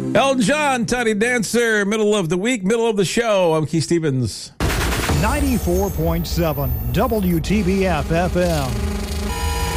Elton John, Tiny Dancer, middle of the week, middle of the show. I'm Keith Stevens. 94.7 WTBF FM.